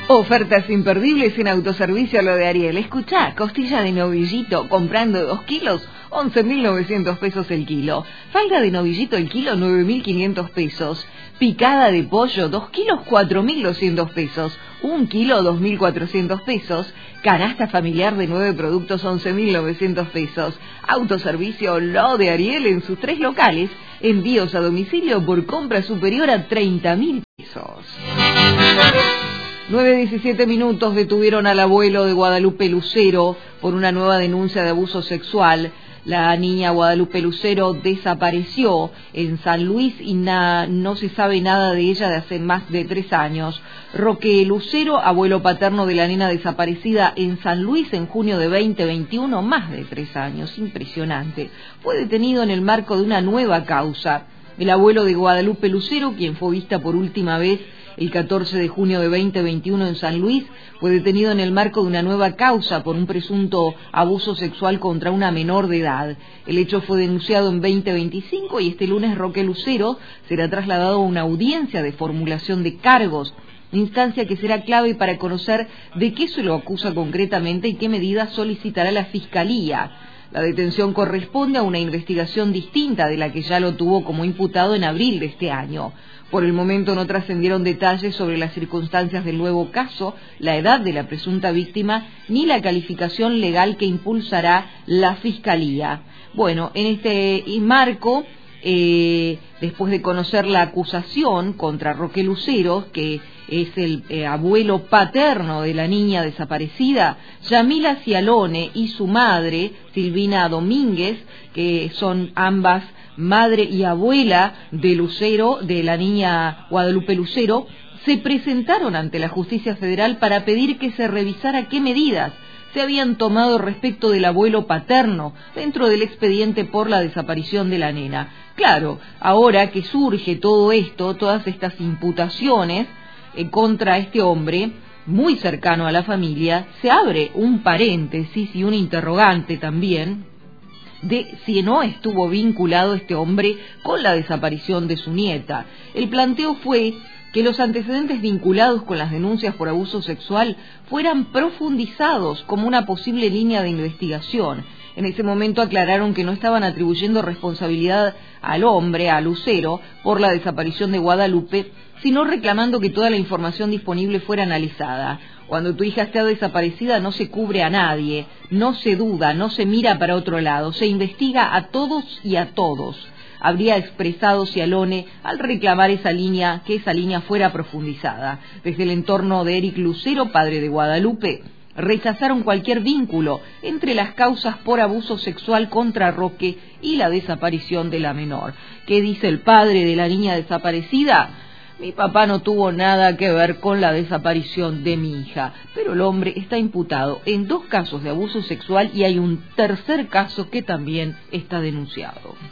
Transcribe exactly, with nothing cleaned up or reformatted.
Ofertas imperdibles en Autoservicio Lo de Ariel. Escuchá, costilla de novillito comprando dos kilos, once mil novecientos pesos el kilo. Falda de novillito el kilo, nueve mil quinientos pesos. Picada de pollo, dos kilos, cuatro mil doscientos pesos. Un kilo, dos mil cuatrocientos pesos. Canasta familiar de nueve productos, once mil novecientos pesos. Autoservicio Lo de Ariel en sus tres locales. Envíos a domicilio por compra superior a treinta mil pesos. nueve diecisiete minutos detuvieron al abuelo de Guadalupe Lucero por una nueva denuncia de abuso sexual. La niña Guadalupe Lucero desapareció en San Luis y na, no se sabe nada de ella de hace más de tres años. Roque Lucero, abuelo paterno de la nena desaparecida en San Luis en junio de veinte veintiuno, más de tres años, impresionante. Fue detenido en el marco de una nueva causa. El abuelo de Guadalupe Lucero, quien fue vista por última vez el catorce de junio de veinte veintiuno en San Luis, fue detenido en el marco de una nueva causa por un presunto abuso sexual contra una menor de edad. El hecho fue denunciado en veinte veinticinco y este lunes Roque Lucero será trasladado a una audiencia de formulación de cargos, instancia que será clave para conocer de qué se lo acusa concretamente y qué medidas solicitará la Fiscalía. La detención corresponde a una investigación distinta de la que ya lo tuvo como imputado en abril de este año. Por el momento no trascendieron detalles sobre las circunstancias del nuevo caso, la edad de la presunta víctima, ni la calificación legal que impulsará la Fiscalía. Bueno, en este marco, eh, después de conocer la acusación contra Roque Lucero, que es el eh, abuelo paterno de la niña desaparecida, Yamila Cialone, y su madre, Silvina Domínguez, que son ambas madre y abuela de Lucero, de la niña Guadalupe Lucero, se presentaron ante la Justicia Federal para pedir que se revisara qué medidas se habían tomado respecto del abuelo paterno dentro del expediente por la desaparición de la nena. Claro, ahora que surge todo esto, todas estas imputaciones eh, contra este hombre muy cercano a la familia, se abre un paréntesis y un interrogante también de si no estuvo vinculado este hombre con la desaparición de su nieta. El planteo fue que los antecedentes vinculados con las denuncias por abuso sexual fueran profundizados como una posible línea de investigación. En ese momento aclararon que no estaban atribuyendo responsabilidad al hombre, a Lucero, por la desaparición de Guadalupe, sino reclamando que toda la información disponible fuera analizada. Cuando tu hija está desaparecida no se cubre a nadie, no se duda, no se mira para otro lado, se investiga a todos y a todos. Habría expresado Cialone al reclamar esa línea, que esa línea fuera profundizada. Desde el entorno de Eric Lucero, padre de Guadalupe, rechazaron cualquier vínculo entre las causas por abuso sexual contra Roque y la desaparición de la menor. ¿Qué dice el padre de la niña desaparecida? Mi papá no tuvo nada que ver con la desaparición de mi hija, pero el hombre está imputado en dos casos de abuso sexual y hay un tercer caso que también está denunciado.